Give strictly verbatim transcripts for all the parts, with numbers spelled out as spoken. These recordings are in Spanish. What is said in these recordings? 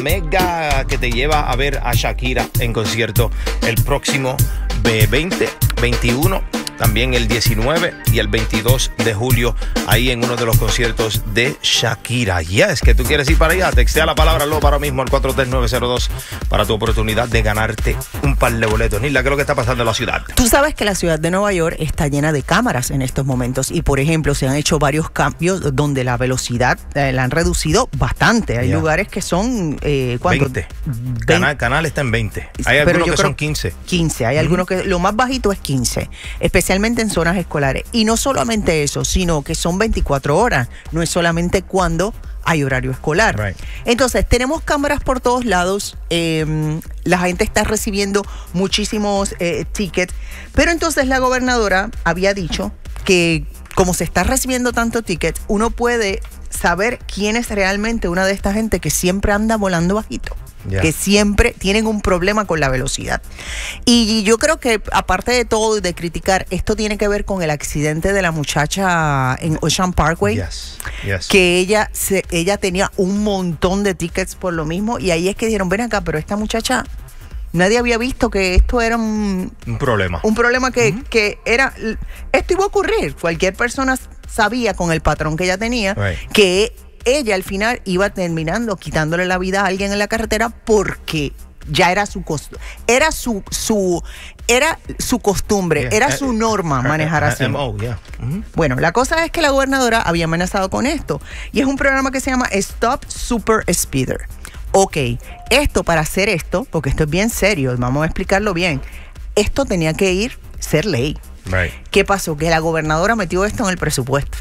mega que te lleva a ver a Shakira en concierto el próximo veinte, veintiuno, también el diecinueve y el veintidós de julio, ahí en uno de los conciertos de Shakira. Yes, que tú quieres ir para allá, textea la palabra LOB ahora mismo al cuatro tres nueve cero dos para tu oportunidad de ganarte un par de boletos. Nilda, ¿qué es lo que está pasando en la ciudad? Tú sabes que la ciudad de Nueva York está llena de cámaras en estos momentos y, por ejemplo, se han hecho varios cambios donde la velocidad eh, la han reducido bastante. Hay yeah. lugares que son... Eh, ¿cuánto? veinte. Canal, canal está en veinte. Hay Pero algunos que creo son quince. quince. Hay mm-hmm. algunos que... Lo más bajito es quince. Especialmente en zonas escolares. Y no solamente eso, sino que son veinticuatro horas. No es solamente cuando hay horario escolar. Right. Entonces, tenemos cámaras por todos lados. Eh, la gente está recibiendo muchísimos eh, tickets. Pero entonces la gobernadora había dicho que como se está recibiendo tanto tickets, uno puede saber quién es realmente una de esta gente que siempre anda volando bajito. Yeah. Que siempre tienen un problema con la velocidad. Y yo creo que aparte de todo y de criticar, esto tiene que ver con el accidente de la muchacha en Ocean Parkway. Yes. Yes. Que ella, se, ella tenía un montón de tickets por lo mismo. Y ahí es que dijeron, ven acá, pero esta muchacha... Nadie había visto que esto era un... Un problema. Un problema que, uh-huh. que era... Esto iba a ocurrir. Cualquier persona sabía con el patrón que ella tenía right. que... ella al final iba terminando quitándole la vida a alguien en la carretera porque ya era su cost- era su su era su costumbre, yeah. era su norma uh, manejar uh, uh, así. M O, yeah. uh-huh. Bueno, la cosa es que la gobernadora había amenazado con esto y es un programa que se llama Stop Super Speeder. Ok, esto para hacer esto, porque esto es bien serio, vamos a explicarlo bien, esto tenía que ir, ser ley. Right. ¿Qué pasó? Que la gobernadora metió esto en el presupuesto.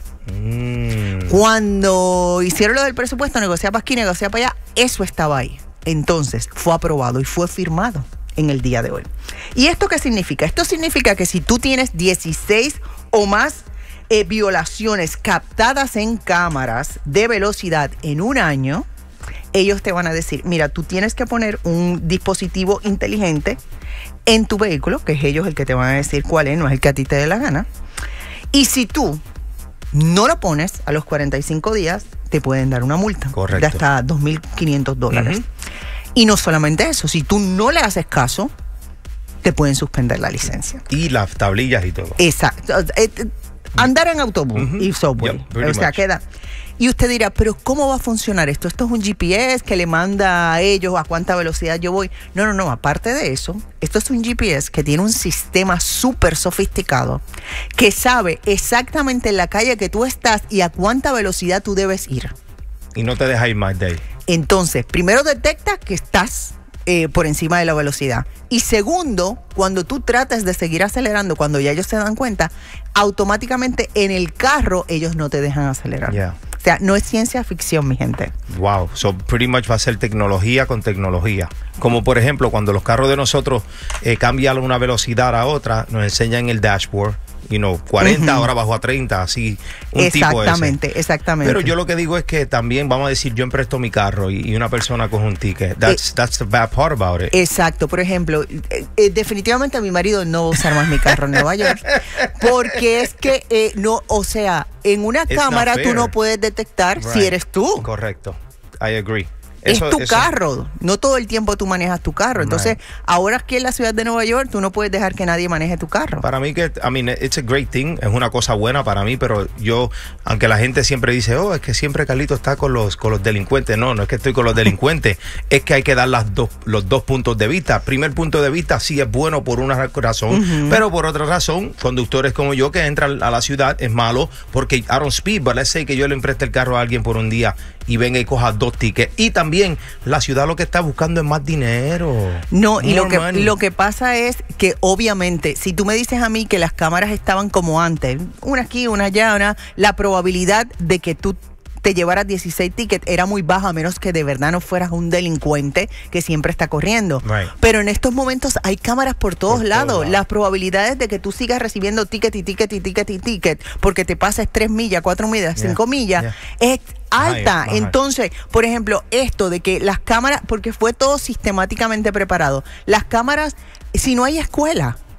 Mm. Cuando hicieron lo del presupuesto, negociar para aquí, negociar para allá, eso estaba ahí. Entonces fue aprobado y fue firmado en el día de hoy. ¿Y esto qué significa? Esto significa que si tú tienes dieciséis o más eh, violaciones captadas en cámaras de velocidad en un año, ellos te van a decir, mira, tú tienes que poner un dispositivo inteligente en tu vehículo, que es ellos el que te van a decir cuál es, no es el que a ti te dé la gana. Y si tú no lo pones, a los cuarenta y cinco días te pueden dar una multa. Correcto. De hasta dos mil quinientos dólares. Uh-huh. Y no solamente eso, si tú no le haces caso, te pueden suspender la licencia. Y las tablillas y todo. Exacto. Andar en autobús uh-huh. y subway. Yep, o sea, much. queda... Y usted dirá, pero ¿cómo va a funcionar esto? ¿Esto es un G P S que le manda a ellos a cuánta velocidad yo voy? No, no, no. Aparte de eso, esto es un G P S que tiene un sistema súper sofisticado que sabe exactamente en la calle que tú estás y a cuánta velocidad tú debes ir. Y no te deja ir más de ahí. Entonces, primero detecta que estás eh, por encima de la velocidad. Y segundo, cuando tú tratas de seguir acelerando, cuando ya ellos se dan cuenta, automáticamente en el carro ellos no te dejan acelerar. Yeah. O sea, no es ciencia ficción, mi gente. Wow, so pretty much va a ser tecnología con tecnología. Como por ejemplo, cuando los carros de nosotros eh, cambian una velocidad a otra, nos enseñan el dashboard. You know, cuarenta, uh-huh. ahora bajo a treinta, así, un exactamente, tipo ese. Exactamente. Pero yo lo que digo es que también, vamos a decir, yo empresto mi carro y, y una persona coge un ticket. That's, eh, that's the bad part about it. Exacto. Por ejemplo, eh, eh, definitivamente mi marido no va a usar más mi carro en Nueva York porque es que, eh, no, o sea, en una It's cámara tú no puedes detectar right. si eres tú. Correcto. I agree. Eso, es tu eso, carro, no todo el tiempo tú manejas tu carro. Entonces, right. ahora aquí en la ciudad de Nueva York, tú no puedes dejar que nadie maneje tu carro. Para mí, que, I mean, it's a great thing, es una cosa buena para mí, pero yo, aunque la gente siempre dice, oh, es que siempre Carlito está con los, con los delincuentes. No, no es que estoy con los delincuentes, es que hay que dar las dos, los dos puntos de vista. Primer punto de vista, sí es bueno por una razón, uh-huh. pero por otra razón, conductores como yo que entran a la ciudad es malo porque I don't speed, but let's say que yo le empreste el carro a alguien por un día y venga y coja dos tickets. Y también la ciudad lo que está buscando es más dinero. No, y lo que, lo que pasa es que obviamente, si tú me dices a mí que las cámaras estaban como antes, una aquí, una allá, una, la probabilidad de que tú te llevaras dieciséis tickets era muy baja, a menos que de verdad no fueras un delincuente que siempre está corriendo. Right. Pero en estos momentos hay cámaras por todos por lados. Todo Las probabilidades de que tú sigas recibiendo ticket y ticket y ticket y ticket porque te pases tres millas, cuatro millas, yeah. cinco millas, yeah. es alta. Ay, entonces, por ejemplo, esto de que las cámaras, porque fue todo sistemáticamente preparado, las cámaras, si no hay escuela,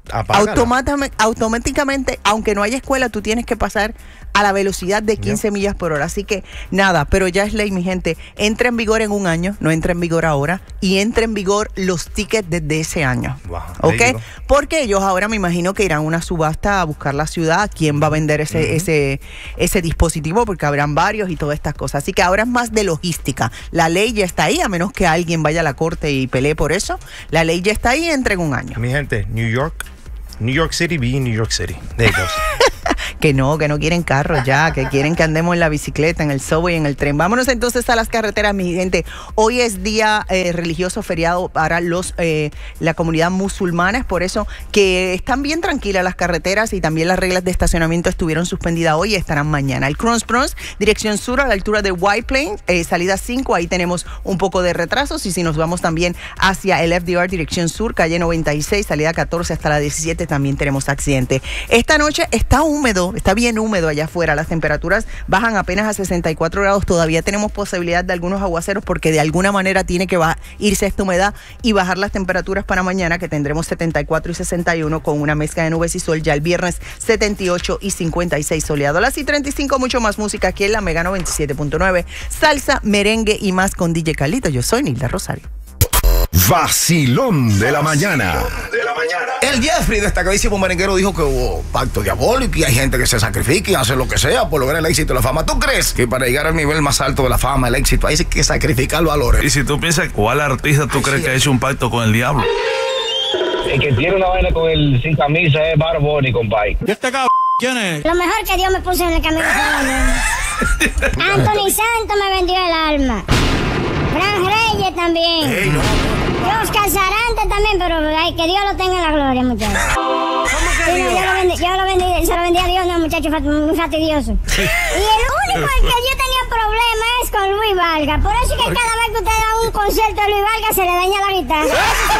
Automáticamente, automáticamente, aunque no haya escuela, tú tienes que pasar a la velocidad de quince yeah. millas por hora. Así que nada, pero ya es ley, mi gente. Entra en vigor en un año, no entra en vigor ahora, y entra en vigor los tickets desde ese año. Wow, ¿ok? Porque ellos ahora me imagino que irán a una subasta a buscar la ciudad, quién va a vender ese, uh-huh. ese, ese dispositivo, porque habrán varios y todas estas cosas. Así que ahora es más de logística. La ley ya está ahí, a menos que alguien vaya a la corte y pelee por eso. La ley ya está ahí y entra en un año. Mi gente, New York, New York City, be New York City. There it goes. Que no, que no quieren carros ya, que quieren que andemos en la bicicleta, en el subway, en el tren. Vámonos entonces a las carreteras, mi gente. Hoy es día eh, religioso feriado para los eh, la comunidad musulmana, es por eso que están bien tranquilas las carreteras y también las reglas de estacionamiento estuvieron suspendidas hoy y estarán mañana. El Cross Bronx, dirección sur a la altura de White Plains, eh, salida cinco, ahí tenemos un poco de retrasos, y si nos vamos también hacia el F D R, dirección sur, calle noventa y seis, salida catorce hasta la diecisiete, también tenemos accidente. Esta noche está húmedo, está bien húmedo allá afuera, las temperaturas bajan apenas a sesenta y cuatro grados, todavía tenemos posibilidad de algunos aguaceros porque de alguna manera tiene que va, irse esta humedad y bajar las temperaturas para mañana, que tendremos setenta y cuatro y sesenta y uno con una mezcla de nubes y sol, ya el viernes setenta y ocho y cincuenta y seis soleado. A las y treinta y cinco, mucho más música aquí en la Mega noventa y siete punto nueve, salsa, merengue y más con D J Carlito. Yo soy Nilda Rosario. Vacilón de la mañana. De la mañana. El Jeffrey, destacadísimo merenguero, dijo que hubo pacto diabólico y hay gente que se sacrifica y hace lo que sea por lograr el éxito y la fama. ¿Tú crees que para llegar al nivel más alto de la fama, el éxito, hay que sacrificar valores? Y si tú piensas, ¿cuál artista tú crees que ha hecho un pacto con el diablo? El que tiene una vaina con el sin camisa es Bad Bunny, compadre. ¿Y este cabrón quién es? Lo mejor que Dios me puso en el camino. Anthony Santos me vendió el alma. Fran Reyes también. Hey, no. Oscar Sarante también, pero ay, que Dios lo tenga en la gloria, muchachos. ¿Cómo que sí, Dios? No, yo, lo vendí, yo lo vendí, se lo vendí a Dios, no, muchacho, muy fastidioso. Sí. Y el único en que yo tenía problema es con Luis Valga. Por eso es que cada vez que usted da un concierto a Luis Valga se le daña la guitarra.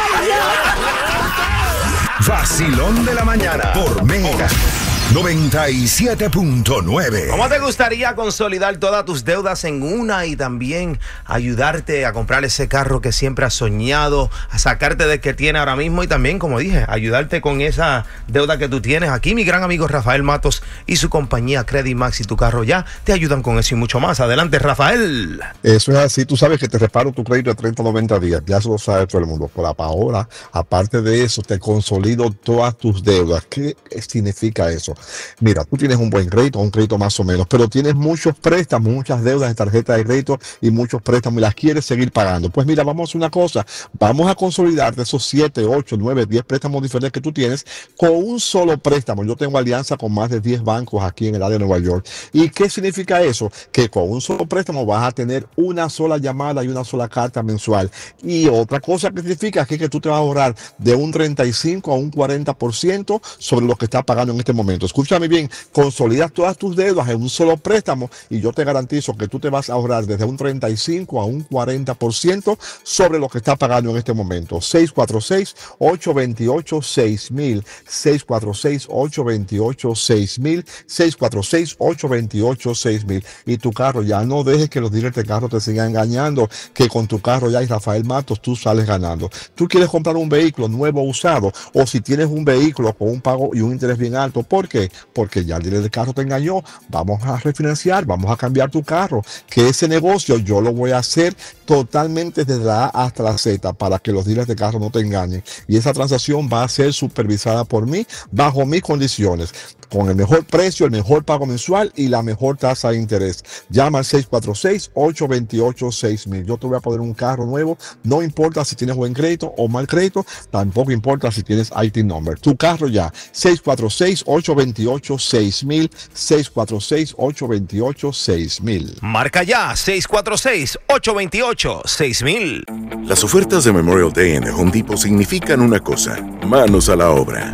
Vacilón de la mañana por Mega noventa y siete punto nueve. ¿Cómo te gustaría consolidar todas tus deudas en una y también ayudarte a comprar ese carro que siempre has soñado, a sacarte del que tienes ahora mismo y también, como dije, ayudarte con esa deuda que tú tienes? Aquí mi gran amigo Rafael Matos y su compañía Credit Max y Tu Carro Ya te ayudan con eso y mucho más. Adelante, Rafael. Eso es así. Tú sabes que te reparo tu crédito de treinta a noventa días. Ya eso lo sabe todo el mundo. Por ahora, aparte de eso, te consolido todas tus deudas. ¿Qué significa eso? Mira, tú tienes un buen crédito, un crédito más o menos, pero tienes muchos préstamos, muchas deudas de tarjeta de crédito y muchos préstamos y las quieres seguir pagando. Pues mira, vamos a hacer una cosa, vamos a consolidarte esos siete, ocho, nueve, diez préstamos diferentes que tú tienes con un solo préstamo. Yo tengo alianza con más de diez bancos aquí en el área de Nueva York. ¿Y qué significa eso? Que con un solo préstamo vas a tener una sola llamada y una sola carta mensual. Y otra cosa que significa es que, que tú te vas a ahorrar de un treinta y cinco a un cuarenta por ciento sobre lo que estás pagando en este momento. Escúchame bien, consolidas todas tus deudas en un solo préstamo y yo te garantizo que tú te vas a ahorrar desde un treinta y cinco a un cuarenta por ciento sobre lo que estás pagando en este momento. seis cuatro seis, ocho dos ocho, seis mil, seis cuatro seis, ocho dos ocho, seis mil, seis cuatro seis, ocho dos ocho, seis mil. Y tu carro, ya no dejes que los dealers de carro te sigan engañando, que con tu carro ya y Rafael Matos tú sales ganando. Tú quieres comprar un vehículo nuevo o usado, o si tienes un vehículo con un pago y un interés bien alto, ¿por qué? Porque ya el dealer del carro te engañó. Vamos a refinanciar, vamos a cambiar tu carro, que ese negocio yo lo voy a hacer totalmente desde la A hasta la Z para que los dealers de carro no te engañen, y esa transacción va a ser supervisada por mí bajo mis condiciones, con el mejor precio, el mejor pago mensual y la mejor tasa de interés. Llama al seis cuatro seis, ocho dos ocho, seis mil. Yo te voy a poner un carro nuevo, no importa si tienes buen crédito o mal crédito, tampoco importa si tienes I T number. Tu carro ya, seis cuatro seis, ocho dos ocho, seis mil, seis cuatro seis, ocho dos ocho, seis mil. Marca ya, seis cuatro seis, ocho dos ocho, seis mil. Las ofertas de Memorial Day en The Home Depot significan una cosa: manos a la obra.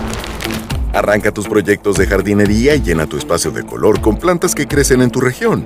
Arranca tus proyectos de jardinería y llena tu espacio de color con plantas que crecen en tu región.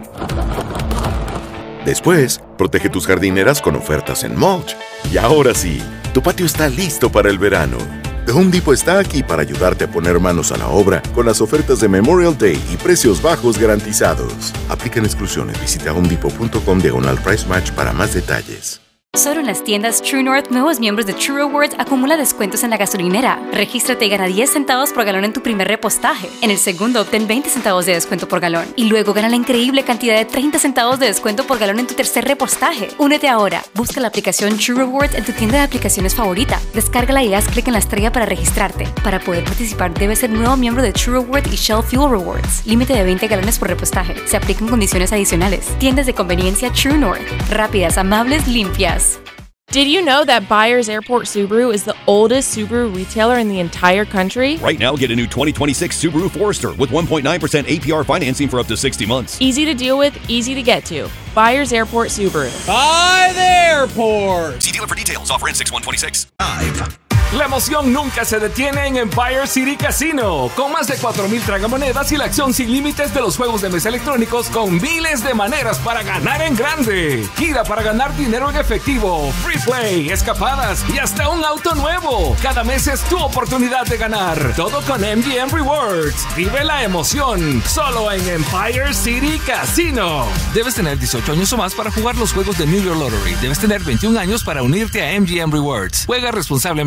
Después, protege tus jardineras con ofertas en mulch. Y ahora sí, tu patio está listo para el verano. The Home Depot está aquí para ayudarte a poner manos a la obra con las ofertas de Memorial Day y precios bajos garantizados. Aplican exclusiones. Visita homedepot punto com diagonal price match para más detalles. Solo en las tiendas True North, nuevos miembros de True Rewards acumula descuentos en la gasolinera. Regístrate y gana diez centavos por galón en tu primer repostaje. En el segundo, obtén veinte centavos de descuento por galón. Y luego gana la increíble cantidad de treinta centavos de descuento por galón en tu tercer repostaje. Únete ahora. Busca la aplicación True Rewards en tu tienda de aplicaciones favorita. Descárgala y haz clic en la estrella para registrarte. Para poder participar, debes ser nuevo miembro de True Rewards y Shell Fuel Rewards. Límite de veinte galones por repostaje. Se aplican condiciones adicionales. Tiendas de conveniencia True North. Rápidas, amables, limpias. Did you know that Byers Airport Subaru is the oldest Subaru retailer in the entire country? Right now, get a new twenty twenty-six Subaru Forester with one point nine percent A P R financing for up to sixty months. Easy to deal with, easy to get to. Byers Airport Subaru. By the airport. See dealer for details. Offer in six one twenty-six. La emoción nunca se detiene en Empire City Casino. Con más de cuatro mil tragamonedas y la acción sin límites de los juegos de mesa electrónicos con miles de maneras para ganar en grande. Gira para ganar dinero en efectivo, free play, escapadas y hasta un auto nuevo. Cada mes es tu oportunidad de ganar. Todo con M G M Rewards. Vive la emoción solo en Empire City Casino. Debes tener dieciocho años o más para jugar los juegos de New York Lottery. Debes tener veintiún años para unirte a M G M Rewards. Juega responsablemente.